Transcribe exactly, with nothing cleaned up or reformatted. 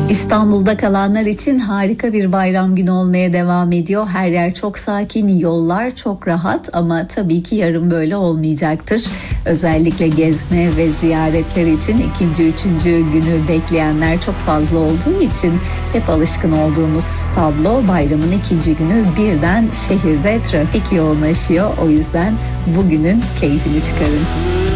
İstanbul'da kalanlar için harika bir bayram günü olmaya devam ediyor. Her yer çok sakin, yollar çok rahat ama tabii ki yarın böyle olmayacaktır. Özellikle gezme ve ziyaretler için ikinci, üçüncü günü bekleyenler çok fazla olduğu için hep alışkın olduğumuz tablo, bayramın ikinci günü birden şehirde trafik yoğunlaşıyor. O yüzden bugünün keyfini çıkarın.